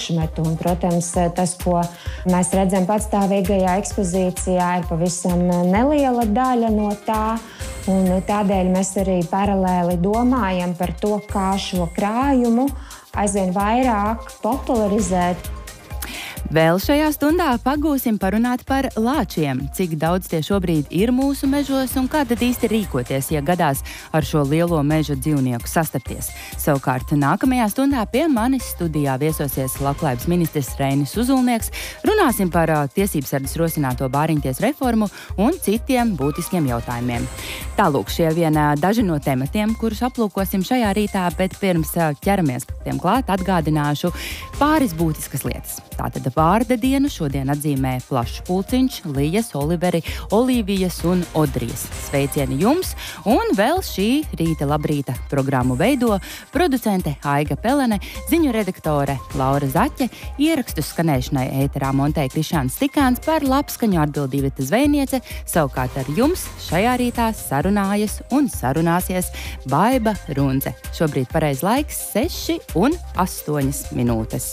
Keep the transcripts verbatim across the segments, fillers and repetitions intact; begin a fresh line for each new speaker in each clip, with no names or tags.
priekšmetu. Un, protams, tas, ko mēs redzam patstāvīgajā ekspozīcijā, ir pavisam neliela daļa no tā. Un tādēļ mēs arī paralēli domājam par to, kā šo krājumu aizvien vairāk popularizēt.
Vēl šajā stundā pagūsim parunāt par lāčiem, cik daudz tie šobrīd ir mūsu mežos un kā tad īsti rīkoties, ja gadās ar šo lielo meža dzīvnieku sastapties. Savukārt nākamajā stundā pie manis studijā viesosies Labklājības ministrs Reinis Uzulnieks. Runāsim par uh, tiesībsardzes rosināto bāriņties reformu un citiem būtiskiem jautājumiem. Tālūk, šie vien uh, daži no tematiem, kurus aplūkosim šajā rītā, bet pirms uh, ķeramies tiem klāt, atgādināšu pāris būtiskas lietas. Tātad vārda dienu šodien atzīmē Plašs pulciņš, Lijas, Oliveri, Olīvijas un Odrijas. Sveicieni jums! Un vēl šī rīta labrīta programmu veido producente Aiga Pelene, ziņu redaktore Laura Zaķe, ierakstus skanēšanai ēterā montēja Krišāns Stikāns, par labskaņu atbild Iveta Zvejniece, savukārt ar jums šajā rītā sarunājas un sarunāsies Baiba Runze. Šobrīd pareiz laiks seši un astoņas minūtes.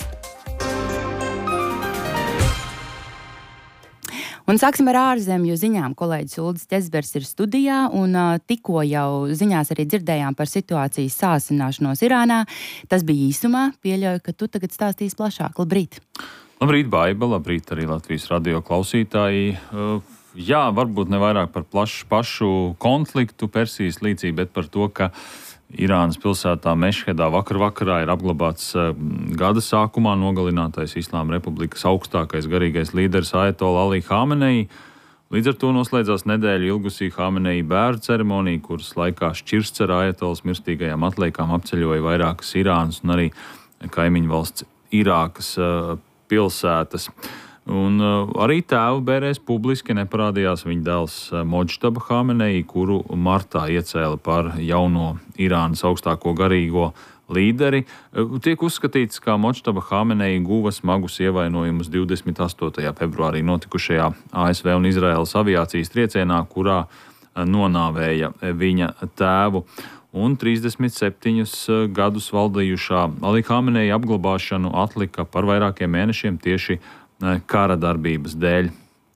Un sāksim ar ārzemju ziņām. Kolēģis Uldis Ķezbers ir studijā, un uh, tikko jau ziņās arī dzirdējām par situācijas sāsināšanos Irānā. Tas bija īsumā. Pieļauju, ka tu tagad stāstīsi plašāk. Labrīt!
Labrīt, Baiba! Labrīt arī Latvijas radio klausītāji! Uh, jā, varbūt ne vairāk par plašu pašu konfliktu Persijas līcī, bet par to, ka Irānas pilsētā Mešhedā vakar vakarā ir apglabāts uh, gada sākumā nogalinātais Islāma Republikas augstākais garīgais līderis Ajatola Ali Hamenei. Līdz ar to noslēdzās nedēļu ilgusī Hamenei bērnu ceremonija, kuras laikā šķirsts ar Ajatolas mirstīgajām atliekām apceļoja vairākas Irānas un arī kaimiņu valsts Irākas uh, pilsētas. Un uh, arī tēvu bērēs publiski neparādījās viņa dēls uh, Modžtaba Hamenei, kuru martā iecēla par jauno Irānas augstāko garīgo līderi. Uh, tiek uzskatīts, ka Modžtaba Hamenei guva smagus ievainojumus divdesmit astotajā februārī notikušajā A S V un Izraēlas aviācijas triecienā, kurā uh, nonāvēja viņa tēvu. Un trīsdesmit septiņus gadus valdījušā Ali Hamenei apglabāšanu atlika par vairākiem mēnešiem tieši kara darbības dēļ.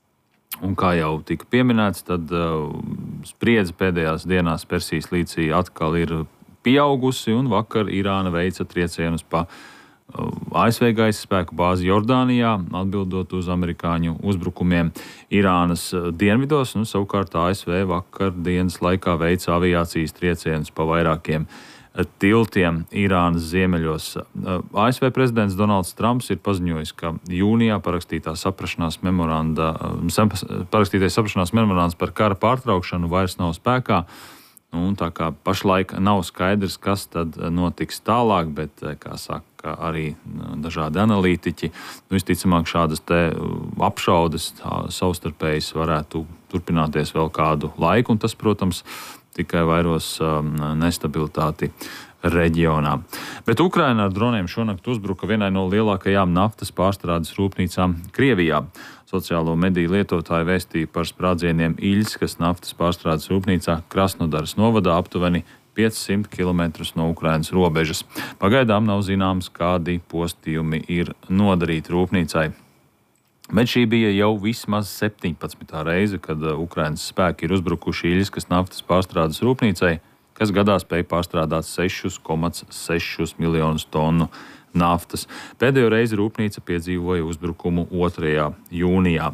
Un kā jau tika pieminēts, tad uh, spriedze pēdējās dienās Persijas līcī atkal ir pieaugusi, un vakar Irāna veica triecienus pa uh, A S V gaisa spēku bāzi Jordānijā, atbildot uz amerikāņu uzbrukumiem Irānas uh, dienvidos, un savukārt A S V vakar dienas laikā veica aviācijas triecienus pa vairākiem tiltiem Irānas ziemeļos. A S V prezidents Donalds Trumps ir paziņojis, ka jūnijā parakstītā saprašanās memoranda, parakstītais saprašanās memorands par kara pārtraukšanu vairs nav spēkā. Un tā kā pašlaik nav skaidrs, kas tad notiks tālāk, bet, kā saka arī dažādi analītiķi, nu, visticamāk šādas te apšaudes savstarpējas varētu turpināties vēl kādu laiku, un tas, protams, tikai vairos um, nestabilitāti reģionā. Bet Ukraina ar droniem šonakt uzbruka vienai no lielākajām naftas pārstrādes rūpnīcām Krievijā. Sociālo mediju lietotāji vēstīja par sprādzieniem Iļskas naftas pārstrādes rūpnīcā Krasnodaras novadā aptuveni piecsimt kilometrus no Ukrainas robežas. Pagaidām nav zināms, kādi postījumi ir nodarīti rūpnīcai. Bet šī bija jau vismaz septiņpadsmitā reize, kad Ukrainas spēki ir uzbrukuši Iļskas naftas pārstrādes rūpnīcai, kas gadā spēja pārstrādāt sešus komats sešus miljonus tonu naftas. Pēdējo reizi rūpnīca piedzīvoja uzbrukumu otrajā jūnijā.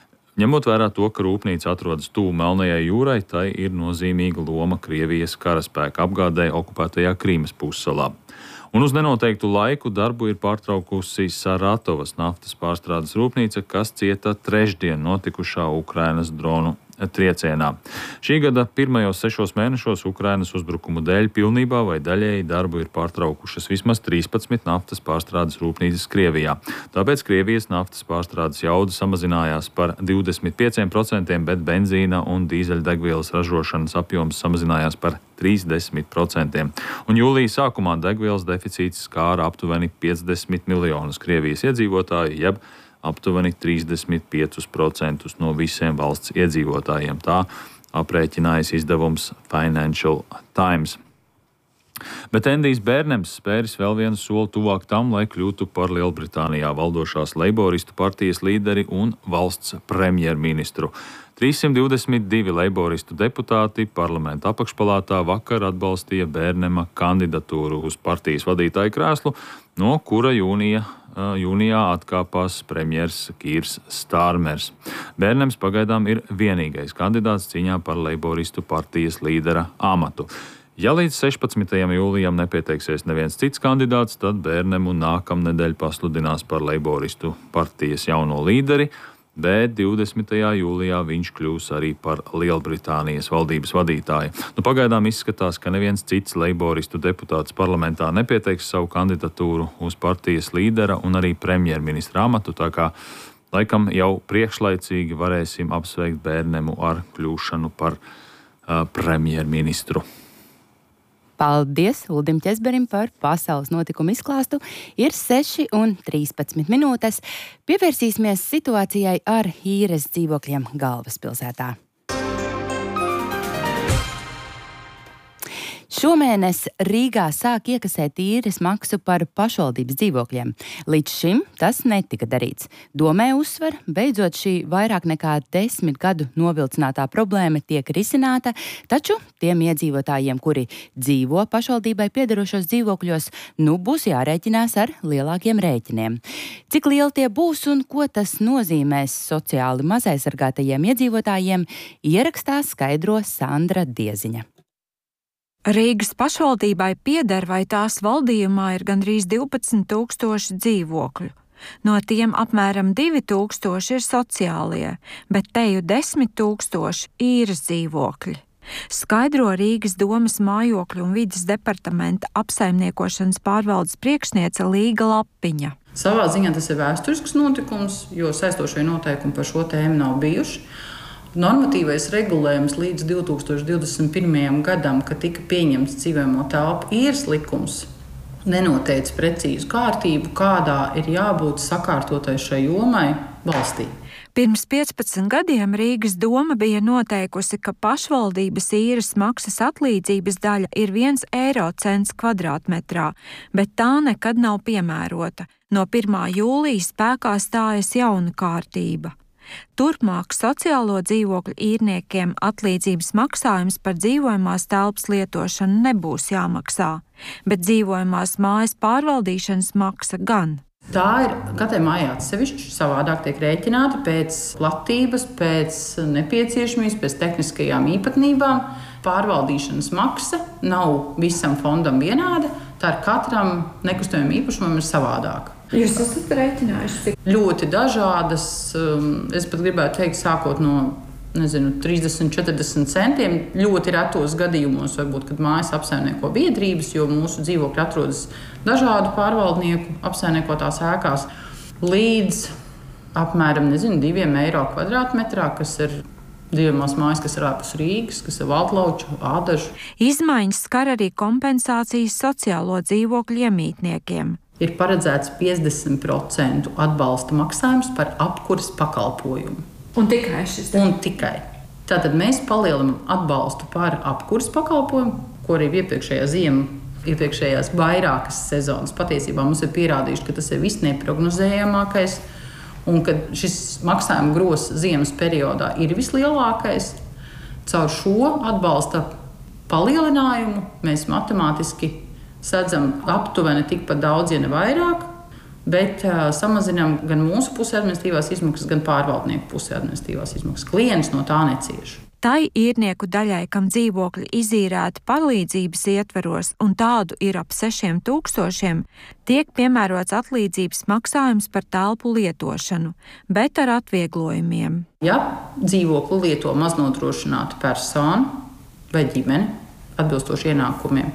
Ņemot vērā to, ka rūpnīca atrodas tuvu Melnajai jūrai, tai ir nozīmīga loma Krievijas karaspēka apgādē okupētajā Krīmas pussalā. Un uz nenoteiktu laiku darbu ir pārtraukusi Saratovas naftas pārstrādes rūpnīca, kas cieta trešdien notikušā Ukrainas dronu triecienā. Šī gada pirmajos sešos mēnešos Ukrainas uzbrukumu dēļ pilnībā vai daļēji darbu ir pārtraukušas vismaz trīspadsmit naftas pārstrādes rūpnīcas Krievijā. Tāpēc Krievijas naftas pārstrādes jauda samazinājās par divdesmit pieciem procentiem, bet benzīna un dīzeļdegvielas ražošanas apjoms samazinājās par trīsdesmit procentiem. Un jūlija sākumā degvielas deficīts skāra aptuveni piecdesmit miljonus Krievijas iedzīvotāju, jeb aptuveni trīsdesmit piecus procentus no visiem valsts iedzīvotājiem. Tā aprēķinājas izdevums Financial Times. Bet Endijs Bērnems spēris vēl vienu soli tuvāk tam, lai kļūtu par Lielbritānijā valdošās leiboristu partijas līderi un valsts premjerministru. trīssimt divdesmit divi leiboristu deputāti parlamenta apakšpalātā vakar atbalstīja Bērnema kandidatūru uz partijas vadītāju krēslu, no kura jūnija, jūnijā atkāpās premjers Kīrs Stārmers. Bērnems pagaidām ir vienīgais kandidāts cīņā par leiboristu partijas līdera amatu. Ja līdz sešpadsmitajam jūlijam nepieteiksies neviens cits kandidāts, tad Bērnemu nākamnedēļ pasludinās par leiboristu partijas jauno līderi, bet divdesmitajā jūlijā viņš kļūs arī par Lielbritānijas valdības vadītāju. Nu, pagaidām izskatās, ka neviens cits leiboristu deputāts parlamentā nepieteiks savu kandidatūru uz partijas līdera un arī premjerministra amatu, tā kā laikam jau priekšlaicīgi varēsim apsveikt Bērnemu ar kļūšanu par uh, premjerministru.
Paldies Uldim Ķezberim par pasaules notikumu izklāstu. Ir seši un trīspadsmit minūtes. Pievērsīsimies situācijai ar īres dzīvokļiem galvaspilsētā. Šomēnes Rīgā sāk iekasēt īres maksu par pašvaldības dzīvokļiem. Līdz šim tas netika darīts. Domē uzsver, beidzot šī vairāk nekā desmit gadu novilcinātā problēma tiek risināta, taču tiem iedzīvotājiem, kuri dzīvo pašvaldībai piederošos dzīvokļos, nu būs jārēķinās ar lielākiem rēķiniem. Cik lieli tie būs un ko tas nozīmēs sociāli mazaizsargātajiem iedzīvotājiem, ierakstā skaidro Sandra Dieziņa.
Rīgas pašvaldībai pieder vai tās valdījumā ir gandrīz divpadsmit tūkstoši dzīvokļu. No tiem apmēram divi tūkstoši ir sociālie, bet teju desmit tūkstoši īres dzīvokļi. Skaidro Rīgas domas mājokļu un vides departamenta apsaimniekošanas pārvaldes priekšniece Līga Lapiņa.
Savā ziņā tas ir vēsturisks notikums, jo saistošie noteikumi par šo tēmu nav bijuši. Normatīvais regulējums līdz divi tūkstoši divdesmit pirmajam gadam, kad tika pieņemts dzīvojamo telpu īres likums, nenoteica precīzu kārtību, kādā ir jābūt sakārtotai šai jomai valstī.
Pirms piecpadsmit gadiem Rīgas doma bija noteikusi, ka pašvaldības īres maksas atlīdzības daļa ir viens eiro cents kvadrātmetrā, bet tā nekad nav piemērota. No pirmā jūlija spēkā stājas jauna kārtība. Turpmāk sociālo dzīvokļu īrniekiem atlīdzības maksājums par dzīvojamās telpas lietošanu nebūs jāmaksā, bet dzīvojamās mājas pārvaldīšanas maksa gan.
Tā ir katrai mājai atsevišķi, savādāk tiek rēķināta pēc platības, pēc nepieciešamības, pēc tehniskajām īpatnībām. Pārvaldīšanas maksa nav visam fondam vienāda, tā ir katram nekustamajam īpašumam ir savādāka.
Jūs esat rēķinājuši?
Ļoti dažādas, es pat gribētu teikt, sākot no nezinu, trīsdesmit, četrdesmit centiem. Ļoti retos gadījumos, varbūt, kad mājas apsaimnieko biedrības, jo mūsu dzīvokļi atrodas dažādu pārvaldnieku apsaimniekotās ēkās, līdz apmēram nezinu, diviem eiro kvadrātmetrā, kas ir dzīvojamās mājas, kas ir ārpus Rīgas, kas ir Valtlauču, Ādažu.
Izmaiņas skar arī kompensācijas sociālo dzīvokļu iemītniekiem.
Ir paredzēts piecdesmit procenti atbalsta maksājums par apkuras pakalpojumu.
Un tikai šis?
Un tikai. Tātad mēs palielinām atbalstu par apkuras pakalpojumu, ko arī iepriekšējā ziema, iepriekšējās vairākas sezonas patiesībā mums ir pierādījuši, ka tas ir visneprognozējamākais un ka šis maksājuma gros ziemas periodā ir vislielākais. Caur šo atbalsta palielinājumu mēs matemātiski sadzam aptuveni tikpat daudz, ja ne vairāk, bet uh, samazinām gan mūsu pusē administratīvās izmaksas, gan pārvaldnieku pusē administratīvās izmaksas. Klients no tā necieš.
Tai īrnieku daļai, kam dzīvokļi izīrēti palīdzības ietveros, un tādu ir ap sešiem tūkstošiem, tiek piemērots atlīdzības maksājums par telpu lietošanu, bet ar atvieglojumiem.
Ja dzīvokli lieto maznodrošināta persona vai ģimene atbilstoši ienākumiem,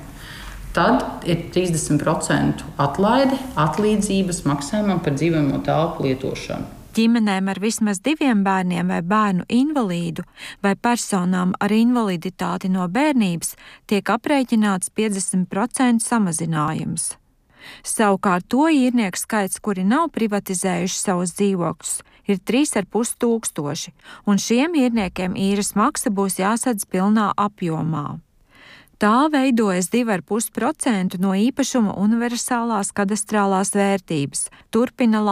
tad ir trīsdesmit procenti atlaide atlīdzības maksājumam par dzīvojamo telpu lietošanu.
Ģimenēm ar vismaz diviem bērniem vai bērnu invalīdu vai personām ar invaliditāti no bērnības tiek aprēķināts piecdesmit procenti samazinājums. Savukārt to īrnieku skaits, kuri nav privatizējuši savus dzīvokļus, ir trīs ar pus tūkstoši, un šiem īrniekiem īres maksa būs jāsadz pilnā apjomā. tā veidojas divi ar pus procenti no īpašuma universālās kadastrālās vērtības. Turpina